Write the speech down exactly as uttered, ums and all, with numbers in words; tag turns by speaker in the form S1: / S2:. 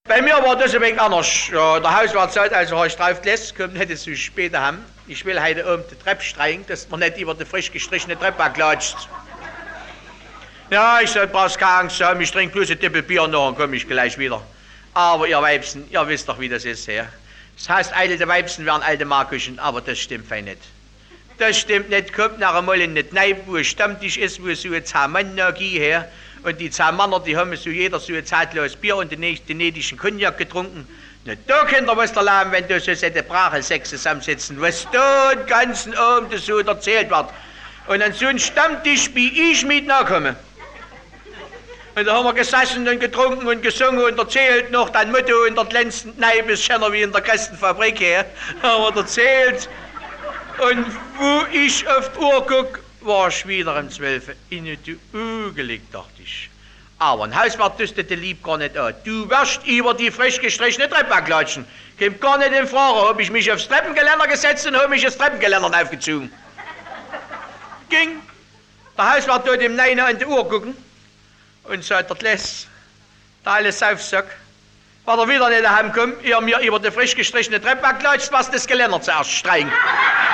S1: Bei mir war das ein wenig anders. Ja, der Hauswart sagt, also habe ich drauf gelesen, kommt nicht so spät haben. Ich will heute oben die Treppe streichen, dass man nicht über die frisch gestrichene Treppe klatscht. Ja, ich sag, brauchst keine Angst haben, ich trinke bloß ein Tippel Bier noch und komme ich gleich wieder. Aber ihr Weibsen, ihr wisst doch, wie das ist, ja. Das heißt, alte Weibsen werden alte Markuschen, aber das stimmt fein nicht. Das stimmt nicht, kommt nachher mal in den Kneipe, wo ein Stammtisch ist, wo so ein zehn Mann her. Und die zehn Männer, die haben so jeder so ein zeitloses Bier und den nächsten Cognac getrunken. Na, da könnt ihr was da lernen, wenn du so eine Brache sechs zusammensitzen, was da den ganzen Abend so erzählt wird. Und an so einen Stammtisch, wie ich mit nachkomme. Und da haben wir gesessen und getrunken und gesungen und erzählt noch dein Motto in der glänzenden Kneipe, ist schöner wie in der Kastenfabrik her. Haben wir erzählt. Und wo ich auf die Uhr guck, war ich wieder um zwölf in die Uhr gelegt, dachte ich. Aber ein Hauswart düstete lieb gar nicht an. Du wirst über die frisch gestrichene Treppe klatschen. Kommt gar nicht in Frage. Hab ich mich aufs Treppengeländer gesetzt und hab mich das Treppengeländer aufgezogen. Ging. Der Hauswart dort im Neine an die Uhr gucken und sagt, der Kless, der alles Saufsack, war er wieder nicht daheim kommen, ihr mir über die frisch gestrichene Treppe klatscht, was das Geländer zuerst streichen.